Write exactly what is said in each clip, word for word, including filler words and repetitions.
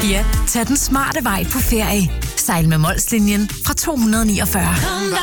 Ja, tag den smarte vej på ferie. Sejl med Molslinjen fra to hundrede niogfyrre.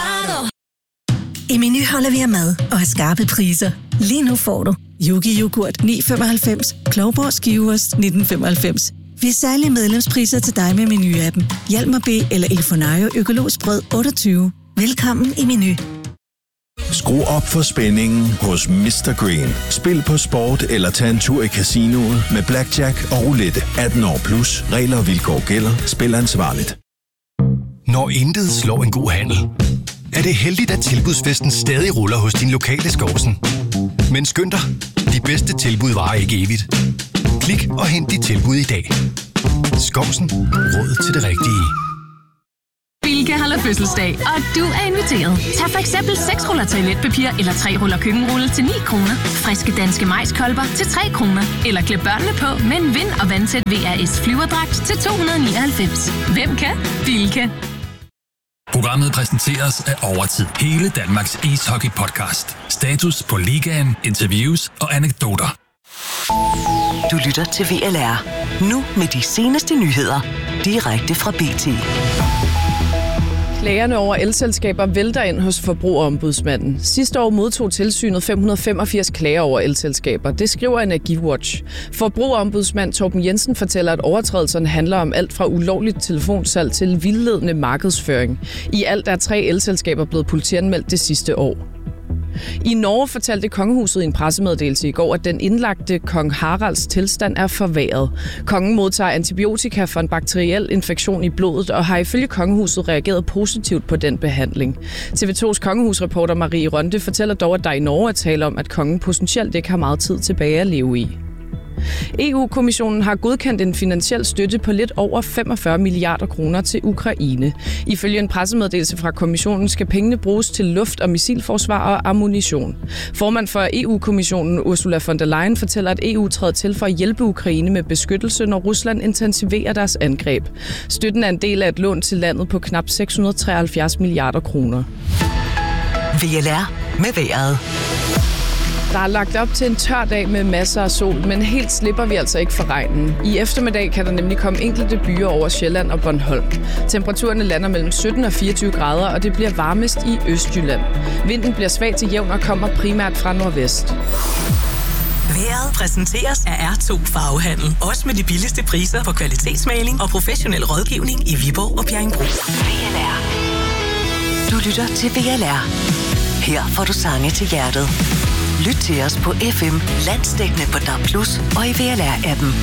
I Meny holder vi af mad og har skarpe priser. Lige nu får du Yogi Yoghurt ni komma femoghalvfems, Klovborg Skiveost nitten femoghalvfems. Vi har særlige medlemspriser til dig med Meny-appen. Hjalmar B eller Il Fornaio økologisk brød otteogtyve. Velkommen i Meny. Skru op for spændingen hos mister Green. Spil på sport eller tag en tur i casinoet med blackjack og roulette. atten år plus. Regler og vilkår gælder. Spil ansvarligt. Når intet slår en god handel, er det heldigt, at tilbudsfesten stadig ruller hos din lokale Skovsen. Men skynd dig, de bedste tilbud varer ikke evigt. Klik og hent dit tilbud i dag. Skovsen. Råd til det rigtige. Bilka holder fødselsdag, og du er inviteret. Tag for eksempel seks ruller toiletpapir eller tre ruller køkkenrulle til ni kroner. Friske danske majskolber til tre kroner. Eller klæd børnene på med en vind- og vandtæt V R S flyverdragt til to hundrede nioghalvfems. Hvem kan? Bilka. Programmet præsenteres af Overtid. Hele Danmarks ishockey-podcast. Status på ligaen, interviews og anekdoter. Du lytter til V L R. Nu med de seneste nyheder. Direkte fra B T. Klagerne over elselskaber vælter ind hos Forbrugerombudsmanden. Sidste år modtog tilsynet fem hundrede femogfirs klager over elselskaber. Det skriver Energiwatch. Forbrugerombudsmand Torben Jensen fortæller, at overtrædelserne handler om alt fra ulovligt telefonsalg til vildledende markedsføring. I alt er tre elselskaber blevet politianmeldt det sidste år. I Norge fortalte kongehuset i en pressemeddelelse i går, at den indlagte kong Haralds tilstand er forværret. Kongen modtager antibiotika for en bakteriel infektion i blodet og har ifølge kongehuset reageret positivt på den behandling. T V to's kongehusreporter Marie Rønde fortæller dog, at der i Norge er tale om, at kongen potentielt ikke har meget tid tilbage at leve i. E U-kommissionen har godkendt en finansiel støtte på lidt over femogfyrre milliarder kroner til Ukraine. Ifølge en pressemeddelelse fra kommissionen skal pengene bruges til luft- og missilforsvar og ammunition. Formand for E U-kommissionen Ursula von der Leyen fortæller, at E U træder til for at hjælpe Ukraine med beskyttelse, når Rusland intensiverer deres angreb. Støtten er en del af et lån til landet på knap seks hundrede treoghalvfjerds milliarder kroner. V L R med vejret. Der er lagt op til en tør dag med masser af sol, men helt slipper vi altså ikke for regnen. I eftermiddag kan der nemlig komme enkelte byer over Sjælland og Bornholm. Temperaturerne lander mellem sytten og fireogtyve grader, og det bliver varmest i Østjylland. Vinden bliver svag til jævn og kommer primært fra nordvest. Vejret præsenteres af R to Farvehandel. Også med de billigste priser på kvalitetsmaling og professionel rådgivning i Viborg og Bjerringbro. V L R. Du lytter til V L R. Her får du sange til hjertet. Lyt til os på F M, landsdækkende på D A B plus og i V L R-appen.